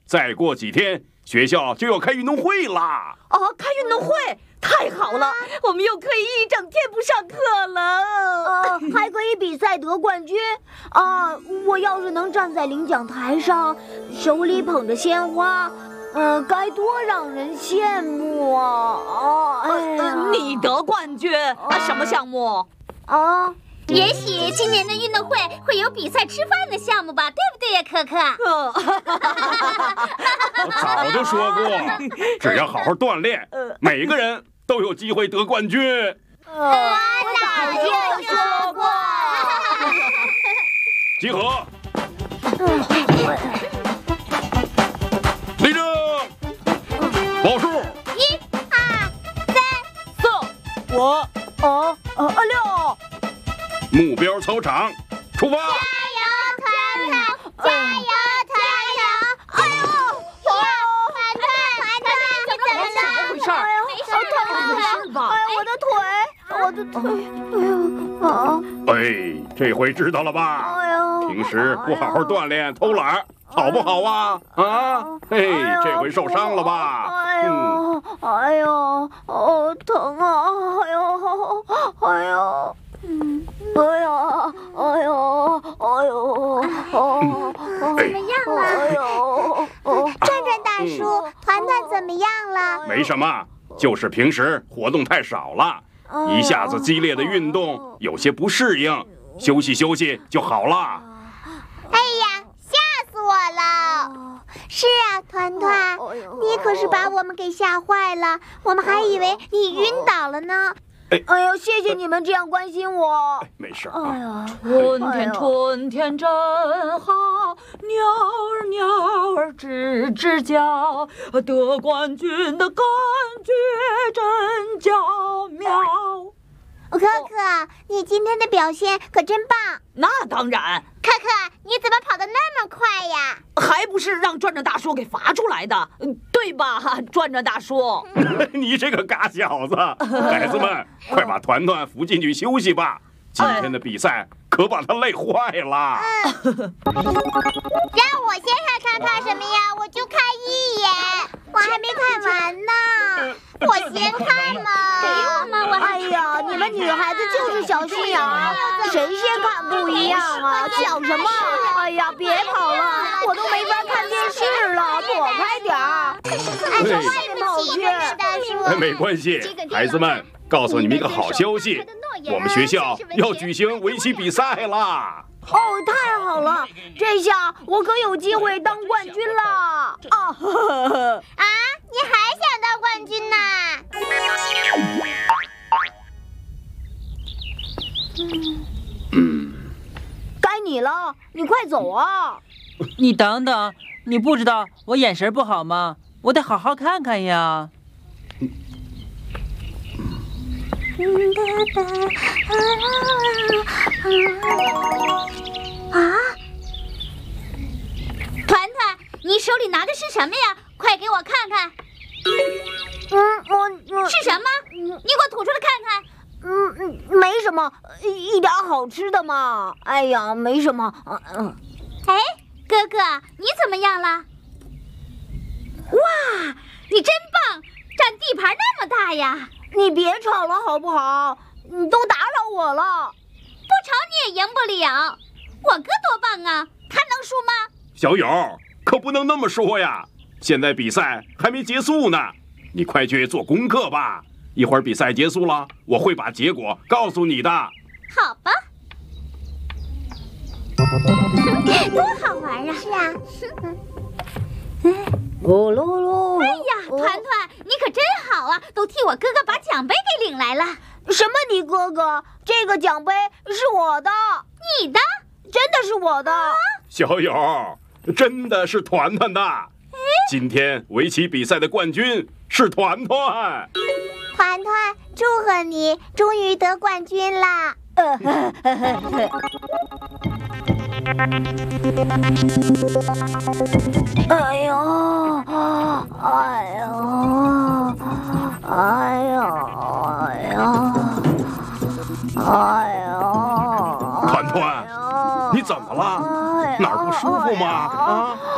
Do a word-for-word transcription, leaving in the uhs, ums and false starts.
再过几天学校就要开运动会啦！ 哦，开运动会太好了，我们又可以一整天不上课了。 呃，还可以比赛得冠军啊！我要是能站在领奖台上，手里捧着鲜花，呃，该多让人羡慕啊！啊，哎呀， 呃、你得冠军啊？什么项目？ 啊？ 也许今年的运动会会有比赛吃饭的项目吧，对不对呀，可可？ 我早就说过，只要好好锻炼，每个人都有机会得冠军。 我早就说过。 集合！立正！报数。 一、二、三、 四、五、 哦，呃，六。 目标操场，出发！ 加油，团团！加油，加油！哎呦，团团，团团，你怎么了？ 怎么回事？ 哎呦，没事没事吧？ 哎，我的腿，我的腿，哎呦，啊！ 哎，这回知道了吧？ 哎呦， 平时不好好锻炼，偷懒，好不好啊？啊，嘿，这回受伤了吧？ 哎呦，哎呦，哦，疼啊！哎呦，哎呦。嗯，哎呀，哎呦，哎呦，哦， 怎么样了？ 哎呦， 转转大叔，团团怎么样了？ 没什么，就是平时活动太少了，一下子激烈的运动有些不适应，休息休息就好了。 哎呀，吓死我了！是啊，团团，你可是把我们给吓坏了，我们还以为你晕倒了呢。 哎呦，谢谢你们这样关心我。 没事哎啊。 呀， 春天，春天真好，鸟儿，鸟儿吱吱叫，得冠军的感觉真巧妙。 可可，你今天的表现可真棒！ 那当然， 可可，你怎么跑得那么快呀？ 还不是让转转大叔给罚出来的，对吧，转转大叔？ 你这个嘎小子！孩子们，快把团团扶进去休息吧。今天的比赛可把他累坏了。 让我先上场看什么呀？我就看一眼，我还没看完呢。我先看嘛。给我嘛，我哎呀，你们女孩子就是小心眼儿，谁先看不一样啊？想什么？哎呀，别跑了，我都没法看电视了，躲开点儿。 哎，对不起，大叔。 哎，没关系，孩子们，告诉你们一个好消息，我们学校要举行围棋比赛啦！ 哦，太好了，这下我可有机会当冠军了！啊， 啊，你还想当冠军呢？ 嗯， 该你了，你快走啊！ 你等等，你不知道我眼神不好吗？我得好好看看呀。 啊！团团，你手里拿的是什么呀？快给我看看。 嗯，我是什么？你给我吐出来看看。 嗯嗯，没什么，一点好吃的嘛。哎呀，没什么。嗯嗯。 哎，哥哥，你怎么样了？哇，你真棒，占地盘那么大呀！ 你别吵了好不好？你都打扰我了。 不吵你也赢不了。我哥多棒啊，他能输吗？ 小友，可不能那么说呀！现在比赛还没结束呢，你快去做功课吧。一会儿比赛结束了，我会把结果告诉你的。 好吧。多好玩啊！是啊。 噜噜噜！ 哎呀，团团，你可真好啊，都替我哥哥把奖杯给领来了。 什么？你哥哥？这个奖杯是我的。 你的？ 真的是我的。啊、 小友，真的是团团的。今天围棋比赛的冠军是团团。 团团，祝贺你，终于得冠军啦！ 哎呦，哎呦，哎呦，哎呦，哎呦！ 团团，你怎么了？哪儿不舒服吗？啊？